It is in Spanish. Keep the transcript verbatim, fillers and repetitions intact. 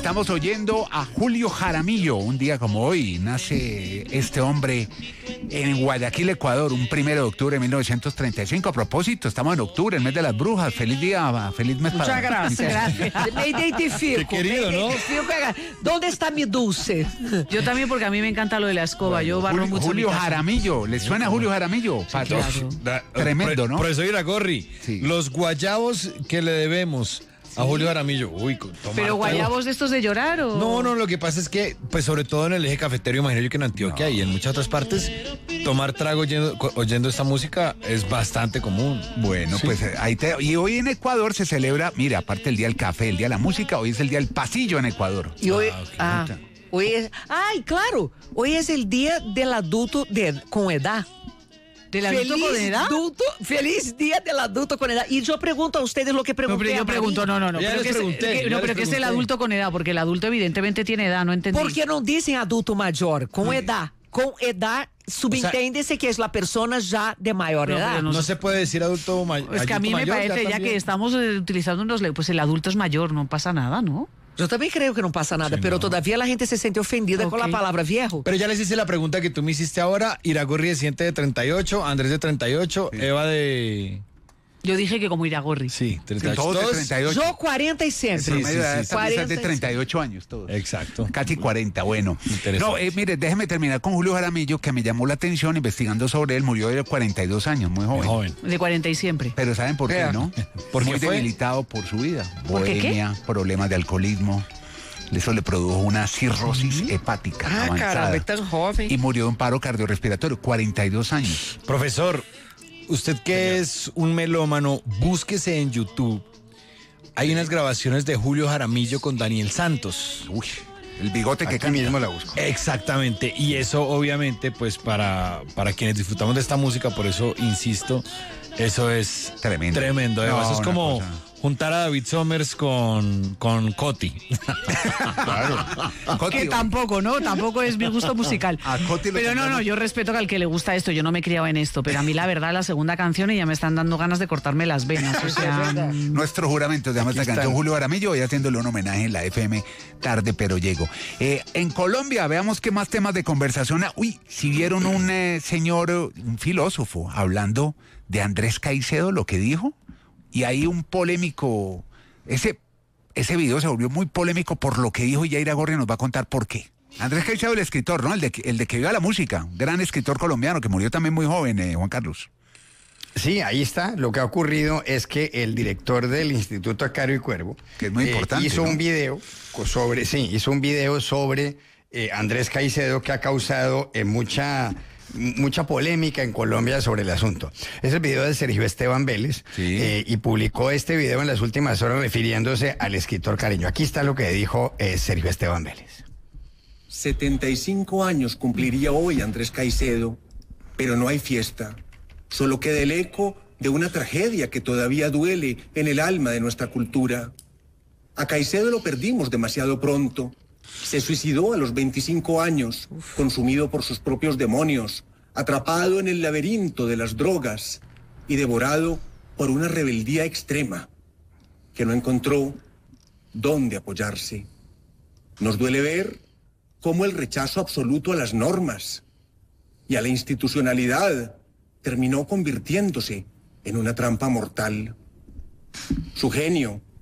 Estamos oyendo a Julio Jaramillo. Un día como hoy nace este hombre en Guayaquil, Ecuador, un primero de octubre de mil novecientos treinta y cinco. A propósito, estamos en octubre, el mes de las brujas. Feliz día, feliz mes Muchas para... gracias. Gracias. Me identifico. Qué querido, me ¿no? identifico. ¿Dónde está mi dulce? Yo también, porque a mí me encanta lo de la escoba. Yo barro Julio, mucho. Julio mi casa. Jaramillo. ¿Les suena Julio Jaramillo? Pato? claro. Da- Tremendo, Pre- ¿no? Profesor Iragorri, Sí. los guayabos que le debemos a Julio Jaramillo. Uy, con- tomar Pero trago. guayabos de estos de llorar o. No, no, lo que pasa es que, pues sobre todo en el eje cafetero, imagino yo que en Antioquia y en muchas otras partes, tomar trago oyendo, co- oyendo esta música es bastante común. Bueno, Sí. pues eh, ahí te... Y hoy en Ecuador se celebra, mira, aparte del día del café, el día de la música, hoy es el día del pasillo en Ecuador. Y hoy, Ah, ok. ah, hoy es, ay, claro, hoy es el día del adulto de, con edad. ¿Del adulto feliz con edad? Adulto, feliz día del adulto con edad. Y yo pregunto a ustedes lo que No, pregunté pero a yo María. pregunto, no, no, no. Ya Pero les que es, pregunté, que- ya no, les pero que es el pregunté. adulto con edad, porque el adulto evidentemente tiene edad, no entendí. ¿Por qué no dicen adulto mayor? Con edad. Con edad, subentiende-se que es la persona ya de mayor No, edad. pero No, no se puede decir adulto mayor. Es que a mí me parece, ya que estamos eh, utilizando unos. le- Pues el adulto es mayor, no pasa nada, ¿no? Yo también creo que no pasa nada, Sí, pero no. todavía la gente se siente ofendida con Ok. la palabra viejo. Pero ya les hice la pregunta que tú me hiciste ahora. Iragorri de siente de treinta y ocho, Andrés de treinta y ocho, Eva de... Yo dije que como Iragorri. Sí, treinta y ocho. Todos de Todos- treinta y ocho. Yo cuarenta y El siempre. Sí, promedio de edad sí, esta mesa es de cuarenta y treinta y ocho años todos. Exacto. Casi cuarenta, bueno. Interesante. No, eh, mire, déjeme terminar con Julio Jaramillo, que me llamó la atención investigando sobre él. Murió de cuarenta y dos años, muy joven. Joven. De cuarenta y siempre. Pero ¿saben por qué, Vea. no? ¿Por qué Muy fue? debilitado por su vida. ¿Por qué qué? Bohemia, problemas de alcoholismo. Eso le produjo una cirrosis hepática Ah, avanzada. caramba, es tan joven. Y murió de un paro cardiorrespiratorio, cuarenta y dos años. Profesor, usted que es un melómano, búsquese en YouTube. Hay unas grabaciones de Julio Jaramillo con Daniel Santos. Uy, el bigote que Aquí canta. mismo la busco. Exactamente, y eso obviamente pues para, para quienes disfrutamos de esta música, por eso insisto, eso es Tremendo. tremendo, Eva. No, Eso es una como cosa. juntar a David Somers con, con Coti. Coti, Que tampoco, ¿no? Tampoco es mi gusto musical. A Coti lo Pero no, no, tendremos- yo respeto que al que le gusta esto, yo no me he criado en esto, pero a mí la verdad la segunda canción y ya me están dando ganas de cortarme las venas, o sea, mm, Nuestro juramento de esta Aquí canción, están. Julio Jaramillo, hoy haciéndole un homenaje en la F M, tarde pero llego. Eh, en Colombia, veamos qué más temas de conversación. Ah, Uy, si vieron un eh, señor, eh, un filósofo, hablando de Andrés Caicedo, lo que dijo, y hay un polémico, ese, ese video se volvió muy polémico por lo que dijo, y Yaira Gorri nos va a contar por qué. Andrés Caicedo, el escritor, ¿no? El de, que- el de que viva la música, un gran escritor colombiano que murió también muy joven, eh, Juan Carlos. Sí, ahí está. Lo que ha ocurrido es que el director del Instituto Acario y Cuervo Que es muy importante, hizo ¿no? un video co- sobre, sí, hizo un video sobre eh, Andrés Caicedo que ha causado eh, mucha mucha polémica en Colombia sobre el asunto. Es el video de Sergio Esteban Vélez Sí. eh, y publicó este video en las últimas horas refiriéndose al escritor cariño. Aquí está lo que dijo eh, Sergio Esteban Vélez. setenta y cinco años cumpliría hoy Andrés Caicedo, pero no hay fiesta. Solo queda el eco de una tragedia que todavía duele en el alma de nuestra cultura. A Caicedo lo perdimos demasiado pronto. Se suicidó a los veinticinco años, consumido por sus propios demonios, atrapado en el laberinto de las drogas y devorado por una rebeldía extrema que no encontró dónde apoyarse. Nos duele ver cómo el rechazo absoluto a las normas y a la institucionalidad terminó convirtiéndose en una trampa mortal. Su genio,